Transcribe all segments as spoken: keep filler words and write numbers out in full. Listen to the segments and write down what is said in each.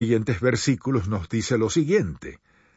siguientes versículos nos dice lo siguiente.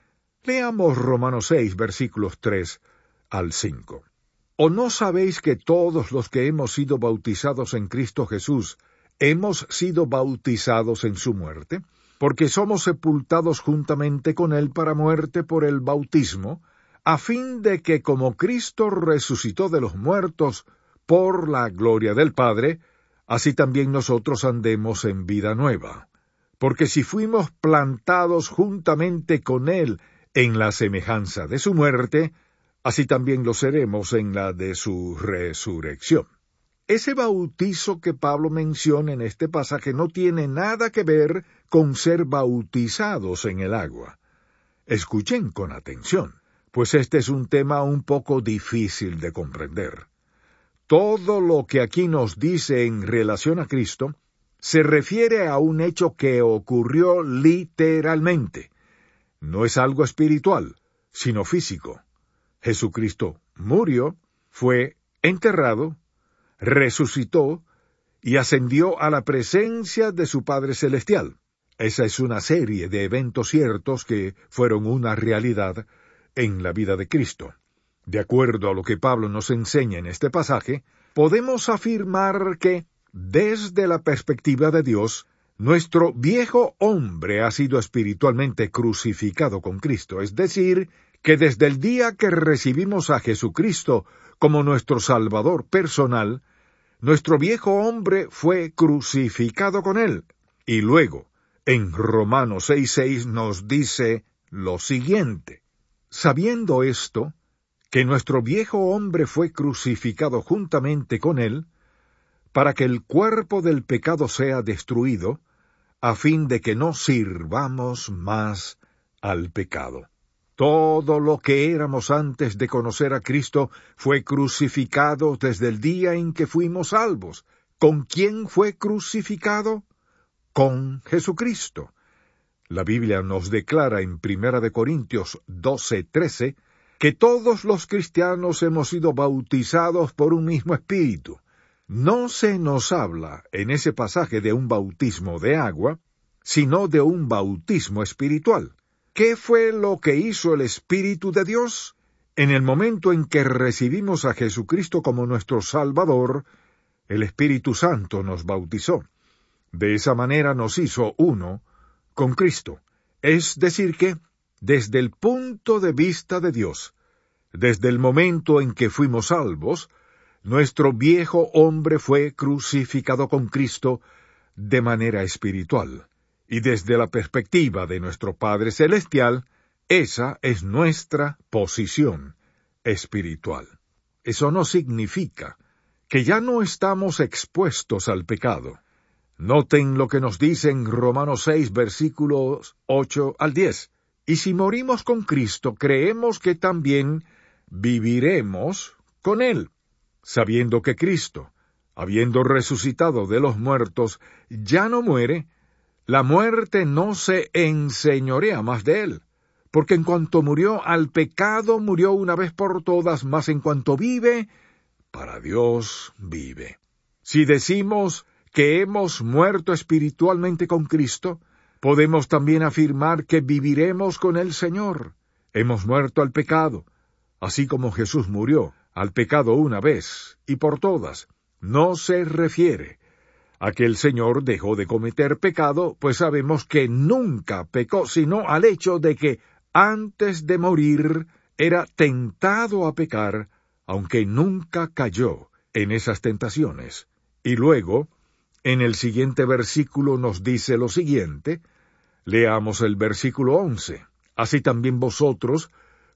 Leamos Romanos seis, versículos tres al cinco. ¿O no sabéis que todos los que hemos sido bautizados en Cristo Jesús, hemos sido bautizados en su muerte? Porque somos sepultados juntamente con él para muerte por el bautismo, a fin de que como Cristo resucitó de los muertos por la gloria del Padre, así también nosotros andemos en vida nueva. Porque si fuimos plantados juntamente con él en la semejanza de su muerte, así también lo seremos en la de su resurrección. Ese bautizo que Pablo menciona en este pasaje no tiene nada que ver con ser bautizados en el agua. Escuchen con atención, pues este es un tema un poco difícil de comprender. Todo lo que aquí nos dice en relación a Cristo se refiere a un hecho que ocurrió literalmente. No es algo espiritual, sino físico. Jesucristo murió, fue enterrado, resucitó y ascendió a la presencia de su Padre Celestial. Esa es una serie de eventos ciertos que fueron una realidad en la vida de Cristo. De acuerdo a lo que Pablo nos enseña en este pasaje, podemos afirmar que, desde la perspectiva de Dios, nuestro viejo hombre ha sido espiritualmente crucificado con Cristo, es decir, que desde el día que recibimos a Jesucristo como nuestro Salvador personal, nuestro viejo hombre fue crucificado con él. Y luego, en Romanos seis seis nos dice lo siguiente. Sabiendo esto, que nuestro viejo hombre fue crucificado juntamente con él, para que el cuerpo del pecado sea destruido, a fin de que no sirvamos más al pecado. Todo lo que éramos antes de conocer a Cristo fue crucificado desde el día en que fuimos salvos. ¿Con quién fue crucificado? Con Jesucristo. La Biblia nos declara en Primera de Corintios doce trece que todos los cristianos hemos sido bautizados por un mismo espíritu. No se nos habla en ese pasaje de un bautismo de agua, sino de un bautismo espiritual. ¿Qué fue lo que hizo el Espíritu de Dios? En el momento en que recibimos a Jesucristo como nuestro Salvador, el Espíritu Santo nos bautizó. De esa manera nos hizo uno con Cristo. Es decir que, desde el punto de vista de Dios, desde el momento en que fuimos salvos, nuestro viejo hombre fue crucificado con Cristo de manera espiritual. Y desde la perspectiva de nuestro Padre Celestial, esa es nuestra posición espiritual. Eso no significa que ya no estamos expuestos al pecado. Noten lo que nos dice en Romanos seis, versículos ocho al diez. Y si morimos con Cristo, creemos que también viviremos con Él, sabiendo que Cristo, habiendo resucitado de los muertos, ya no muere. La muerte no se enseñorea más de él, porque en cuanto murió al pecado, murió una vez por todas, mas en cuanto vive, para Dios vive. Si decimos que hemos muerto espiritualmente con Cristo, podemos también afirmar que viviremos con el Señor. Hemos muerto al pecado, así como Jesús murió al pecado una vez y por todas. No se refiere a que el Señor dejó de cometer pecado, pues sabemos que nunca pecó, sino al hecho de que antes de morir era tentado a pecar, aunque nunca cayó en esas tentaciones. Y luego, en el siguiente versículo nos dice lo siguiente, leamos el versículo once. Así también vosotros,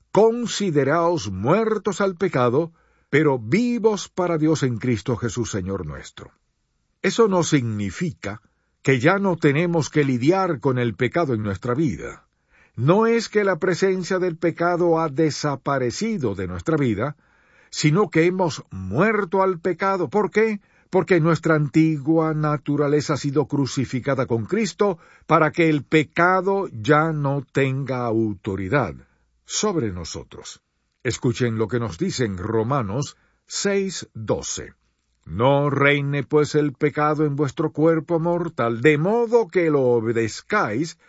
consideraos muertos al pecado, pero vivos para Dios en Cristo Jesús Señor nuestro. Eso no significa que ya no tenemos que lidiar con el pecado en nuestra vida. No es que la presencia del pecado ha desaparecido de nuestra vida, sino que hemos muerto al pecado. ¿Por qué? Porque nuestra antigua naturaleza ha sido crucificada con Cristo para que el pecado ya no tenga autoridad sobre nosotros. Escuchen lo que nos dice en Romanos seis doce. No reine pues el pecado en vuestro cuerpo mortal, de modo que lo obedezcáis